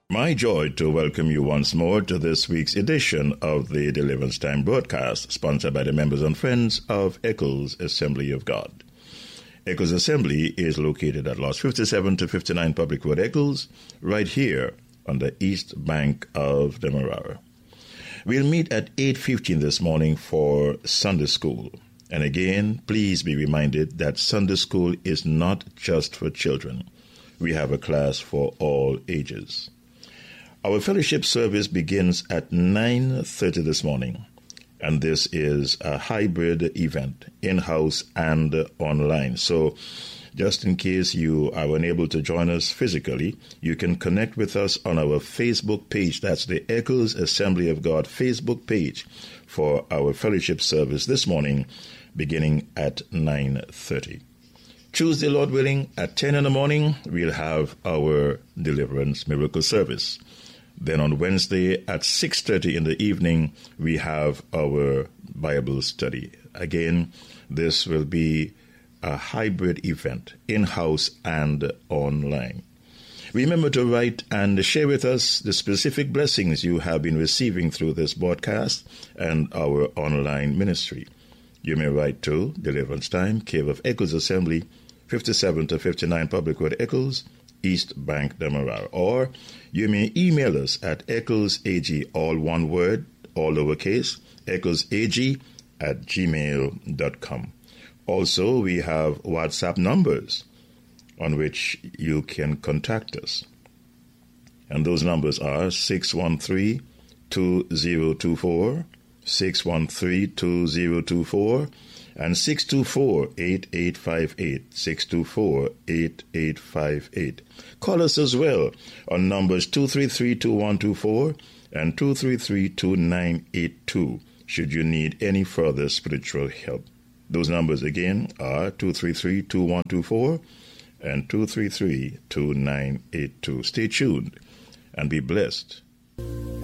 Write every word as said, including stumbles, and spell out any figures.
My joy to welcome you once more to this week's edition of the Deliverance Time broadcast, sponsored by the members and friends of Eccles Assembly of God. Eccles Assembly is located at Lots fifty-seven to fifty-nine Public Road, Eccles, right here on the east bank of the Demerara. We'll meet at eight fifteen this morning for Sunday School. And again, please be reminded that Sunday School is not just for children. We have a class for all ages. Our fellowship service begins at nine thirty this morning, and this is a hybrid event, in-house and online. So just in case you are unable to join us physically, you can connect with us on our Facebook page. That's the Eccles Assembly of God Facebook page for our fellowship service this morning, beginning at nine thirty. Tuesday, Lord willing, at ten in the morning, we'll have our Deliverance Miracle Service. Then on Wednesday at six thirty in the evening, we have our Bible study. Again, this will be a hybrid event, in-house and online. Remember to write and share with us the specific blessings you have been receiving through this broadcast and our online ministry. You may write to Deliverance Time, Cave of Eccles Assembly, fifty-seven to fifty-nine Public Road, Eccles, East Bank, Demerara. Or you may email us at ecclesag, all one word, all lowercase, ecclesag at gmail dot com. Also, we have WhatsApp numbers on which you can contact us. And those numbers are six one three, two zero two four, six one three, two zero two four, and six two four, eight eight five eight, six two four, eight eight five eight. Call us as well on numbers two three three, two one two four and two three three, two nine eight two should you need any further spiritual help. Those numbers again are two three three, two one two four and two three three, two nine eight two. Stay tuned and be blessed